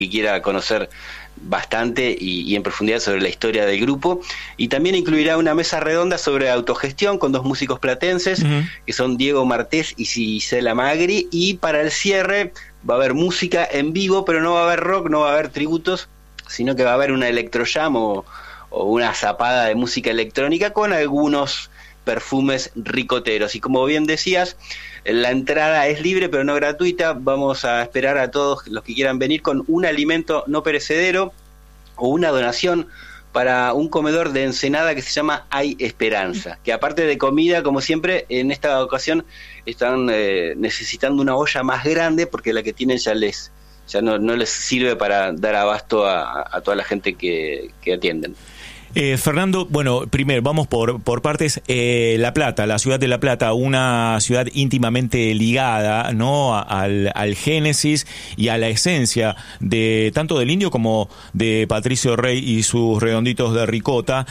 que quiera conocer bastante y en profundidad sobre la historia del grupo. Y también incluirá una mesa redonda sobre autogestión con 2 músicos platenses, que son Diego Martés y Gisela Magri, y para el cierre va a haber música en vivo, pero no va a haber rock, no va a haber tributos, sino que va a haber una electrojam o una zapada de música electrónica con algunos perfumes ricoteros. Y como bien decías, la entrada es libre pero no gratuita. Vamos a esperar a todos los que quieran venir con un alimento no perecedero o una donación para un comedor de Ensenada que se llama Hay Esperanza, que aparte de comida, como siempre, en esta ocasión están necesitando una olla más grande porque la que tienen ya no les sirve para dar abasto a toda la gente que atienden. Fernando, bueno, primero vamos por partes. La Plata, la ciudad de La Plata, una ciudad íntimamente ligada, ¿no?, al génesis y a la esencia de tanto del Indio como de Patricio Rey y sus redonditos de ricota.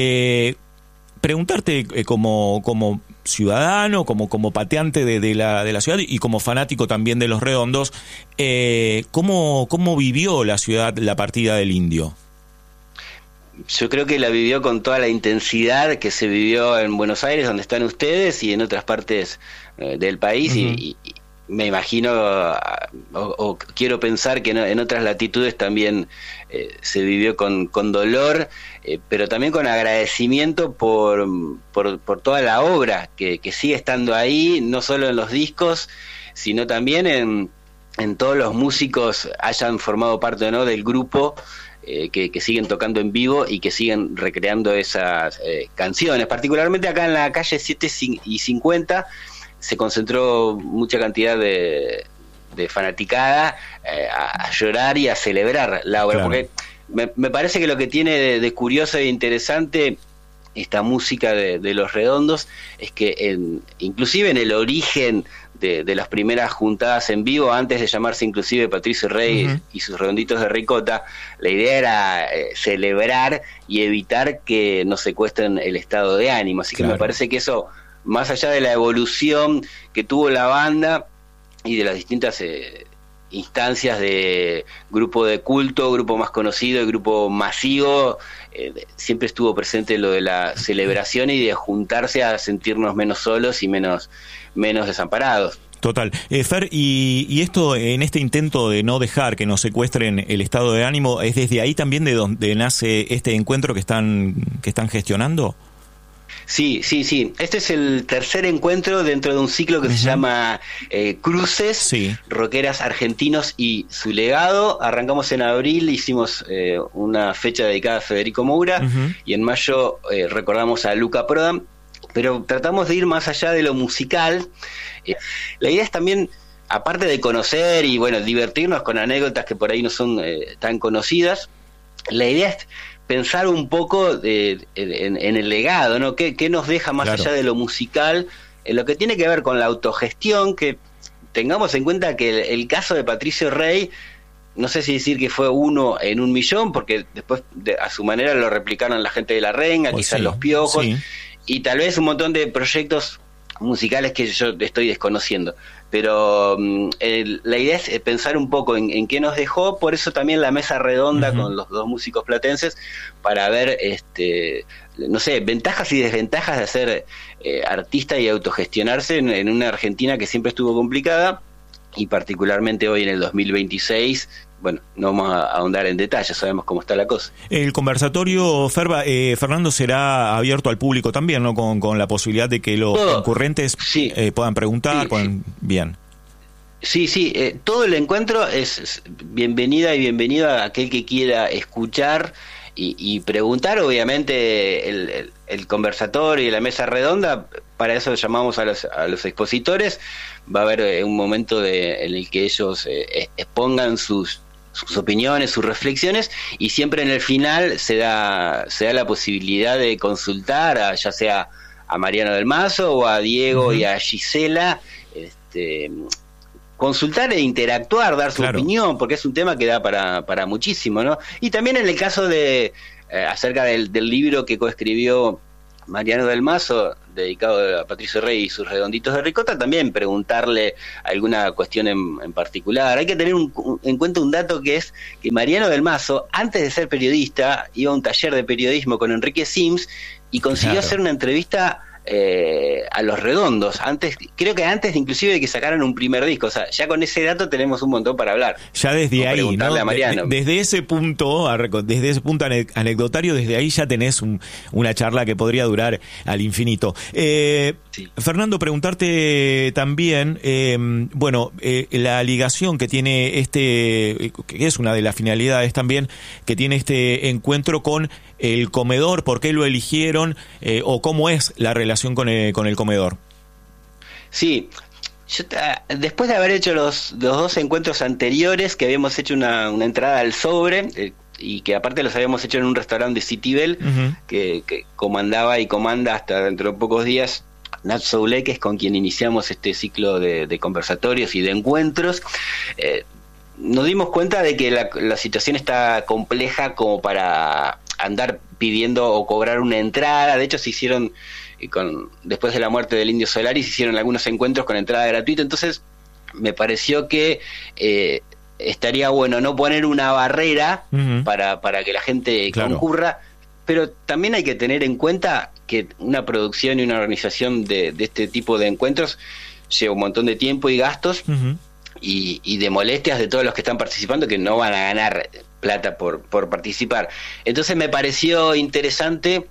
Preguntarte como ciudadano, como pateante de la ciudad y como fanático también de los redondos, ¿cómo vivió la ciudad la partida del Indio? Yo creo que la vivió con toda la intensidad que se vivió en Buenos Aires, donde están ustedes, y en otras partes del país, y me imagino, o quiero pensar que en otras latitudes también se vivió con dolor, pero también con agradecimiento por toda la obra que sigue estando ahí, no solo en los discos, sino también en todos los músicos hayan formado parte o no del grupo, que siguen tocando en vivo y que siguen recreando esas canciones. Particularmente acá en la calle 7 y 50 se concentró mucha cantidad de fanaticada a llorar y a celebrar la obra, claro. Porque me parece que lo que tiene de curioso e interesante esta música de Los Redondos es que inclusive en el origen de las primeras juntadas en vivo, antes de llamarse inclusive Patricio Rey y sus redonditos de ricota, la idea era celebrar y evitar que nos secuestren el estado de ánimo. Así que me parece que eso, más allá de la evolución que tuvo la banda y de las distintas instancias de grupo de culto, grupo más conocido y grupo masivo, siempre estuvo presente lo de la celebración y de juntarse a sentirnos menos solos y menos desamparados. Total. Fer, y esto, en este intento de no dejar que nos secuestren el estado de ánimo, ¿es desde ahí también de donde nace este encuentro que están gestionando? Sí. Este es el tercer encuentro dentro de un ciclo que se llama Cruces, Rockeras Argentinos y su legado. Arrancamos en abril, hicimos una fecha dedicada a Federico Moura, y en mayo recordamos a Luca Prodan, pero tratamos de ir más allá de lo musical. La idea es también, aparte de conocer y divertirnos con anécdotas que por ahí no son tan conocidas, la idea es pensar un poco en el legado, ¿no? ¿Qué nos deja más allá de lo musical, en lo que tiene que ver con la autogestión? Que tengamos en cuenta que el caso de Patricio Rey, no sé si decir que fue uno en 1.000.000, porque después a su manera lo replicaron la gente de La Renga, quizás Los Piojos, y tal vez un montón de proyectos musicales que yo estoy desconociendo, pero la idea es pensar un poco en qué nos dejó. Por eso también la mesa redonda con los 2 músicos platenses, para ver no sé, ventajas y desventajas de ser artista y autogestionarse en una Argentina que siempre estuvo complicada, y particularmente hoy en el 2026. Bueno, no vamos a ahondar en detalles, sabemos cómo está la cosa. El conversatorio, Fernando, será abierto al público también, ¿no? Con la posibilidad de que los concurrentes puedan preguntar. Bien. Sí, todo el encuentro es bienvenida y bienvenido a aquel que quiera escuchar y preguntar. Obviamente el conversatorio y la mesa redonda, para eso llamamos a los expositores. Va a haber un momento en el que ellos expongan sus opiniones, sus reflexiones, y siempre en el final se da la posibilidad de consultar ya sea a Mariano del Mazo o a Diego y a Gisela, consultar e interactuar, dar su opinión, porque es un tema que da para muchísimo, ¿no? Y también en el caso de acerca del libro que coescribió Mariano del Mazo, dedicado a Patricio Rey y sus redonditos de ricota, también preguntarle alguna cuestión en particular. Hay que tener en cuenta un dato, que es que Mariano del Mazo, antes de ser periodista, iba a un taller de periodismo con Enrique Sims y consiguió hacer una entrevista a Los Redondos, creo que antes inclusive de que sacaran un primer disco. O sea, ya con ese dato tenemos un montón para hablar. Ya desde ahí, ¿no? Desde ese punto anecdotario, desde ahí ya tenés una charla que podría durar al infinito. Sí. Fernando, preguntarte también, la ligación que tiene que es una de las finalidades también, que tiene este encuentro con el comedor. ¿Por qué lo eligieron o cómo es la relación con el comedor? Sí, yo después de haber hecho los dos encuentros anteriores, que habíamos hecho una entrada al sobre, y que aparte los habíamos hecho en un restaurante de Citibel, que comandaba y comanda hasta dentro de pocos días Nat Soule, que es con quien iniciamos este ciclo de conversatorios y de encuentros. Nos dimos cuenta de que la situación está compleja como para andar pidiendo o cobrar una entrada. De hecho, se hicieron, después de la muerte del Indio Solari, se hicieron algunos encuentros con entrada gratuita. Entonces me pareció que estaría bueno no poner una barrera para que la gente concurra, pero también hay que tener en cuenta que una producción y una organización de este tipo de encuentros lleva un montón de tiempo y gastos, y de molestias de todos los que están participando, que no van a ganar plata por participar. Entonces me pareció interesante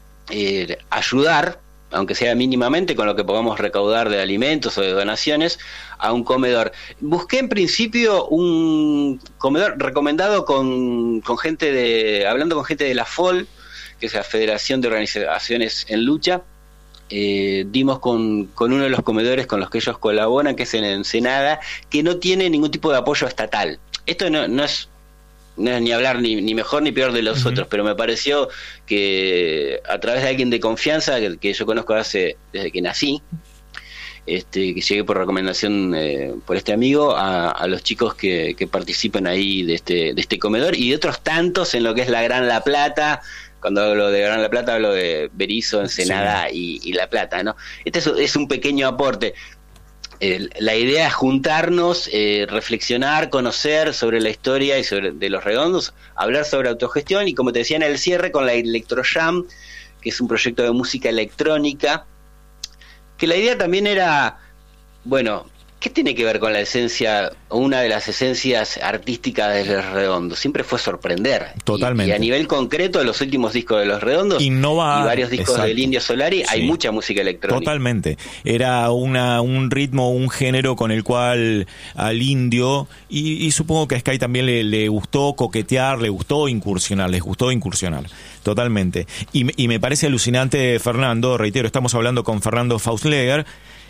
ayudar, aunque sea mínimamente, con lo que podamos recaudar de alimentos o de donaciones, a un comedor. Busqué en principio un comedor recomendado hablando con gente de la FOL, que es la Federación de Organizaciones en Lucha. Dimos con uno de los comedores con los que ellos colaboran, que es en Ensenada, que no tiene ningún tipo de apoyo estatal. Esto no es ni hablar ni mejor ni peor de los otros, pero me pareció que a través de alguien de confianza que yo conozco desde que nací, que llegué por recomendación por este amigo a los chicos que participan ahí de este comedor, y de otros tantos en lo que es la Gran La Plata. Cuando hablo de Gran La Plata hablo de Berisso, Ensenada y La Plata, ¿no? Este es un pequeño aporte. La idea es juntarnos, reflexionar, conocer sobre la historia de Los Redondos, hablar sobre autogestión, y como te decía en el cierre, con la Electrojam, que es un proyecto de música electrónica, que la idea también era, ¿qué tiene que ver con la esencia, una de las esencias artísticas de Los Redondos? Siempre fue sorprender. Totalmente. Y a nivel concreto, los últimos discos de Los Redondos y varios discos del Indio Solari, hay mucha música electrónica. Totalmente. Era un ritmo, un género con el cual al Indio, y supongo que a Sky también le gustó coquetear, les gustó incursionar. Totalmente. Y me parece alucinante, Fernando, reitero, estamos hablando con Fernando Fausleger,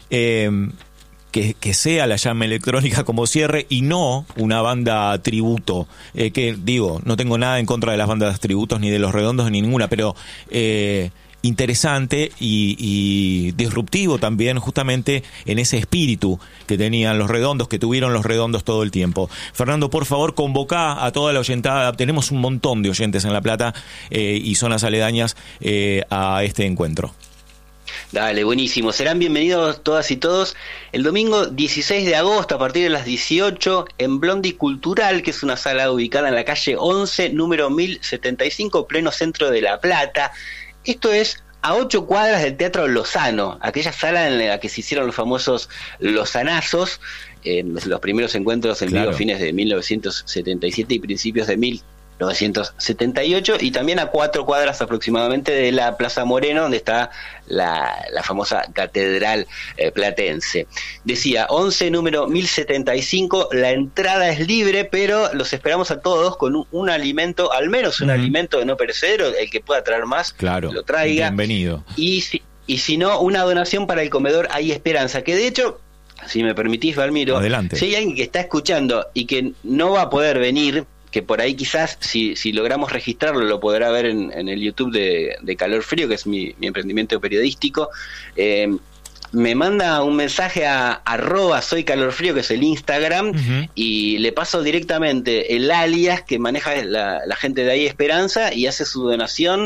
que sea la llama electrónica como cierre y no una banda tributo, que digo, no tengo nada en contra de las bandas tributos ni de Los Redondos ni ninguna, pero interesante y disruptivo también, justamente en ese espíritu que tenían Los Redondos, que tuvieron Los Redondos todo el tiempo. Fernando, por favor, convocá a toda la oyentada. Tenemos un montón de oyentes en La Plata y zonas aledañas a este encuentro. Dale, buenísimo. Serán bienvenidos todas y todos el domingo 16 de agosto a partir de las 18 en Blondie Cultural, que es una sala ubicada en la calle 11, número 1075, pleno centro de La Plata. Esto es a 8 cuadras del Teatro Lozano, aquella sala en la que se hicieron los famosos Lozanazos, los primeros encuentros en vivo a fines de 1977 y principios de 1978, y también a 4 cuadras aproximadamente de la Plaza Moreno, donde está la famosa catedral platense. Decía, 11, número 1075, la entrada es libre, pero los esperamos a todos con un alimento, al menos un alimento no perecedero, el que pueda traer más, lo traiga. Bienvenido. Y si no, una donación para el comedor Hay Esperanza, que de hecho, si me permitís, Valmiro, adelante. Si hay alguien que está escuchando y que no va a poder venir, que por ahí quizás si logramos registrarlo lo podrá ver en el YouTube de Calor Frío, que es mi emprendimiento periodístico, me manda un mensaje a @soycalorfrío, que es el Instagram, y le paso directamente el alias que maneja la gente de Ahí Esperanza, y hace su donación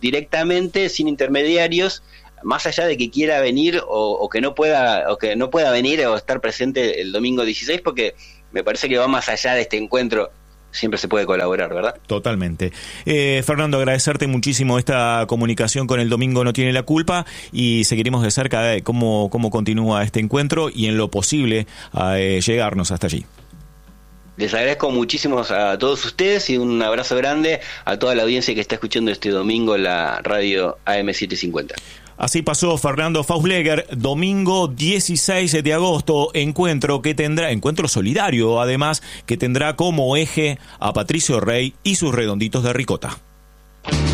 directamente, sin intermediarios, más allá de que quiera venir o que no pueda venir o estar presente el domingo 16, porque me parece que va más allá de este encuentro. Siempre se puede colaborar, ¿verdad? Totalmente. Fernando, agradecerte muchísimo esta comunicación con El Domingo No Tiene la Culpa, y seguiremos de cerca de cómo continúa este encuentro y en lo posible llegarnos hasta allí. Les agradezco muchísimo a todos ustedes y un abrazo grande a toda la audiencia que está escuchando este domingo la radio AM750. Así pasó Fernando Fausleger, domingo 16 de agosto, encuentro solidario además, que tendrá como eje a Patricio Rey y sus redonditos de ricota.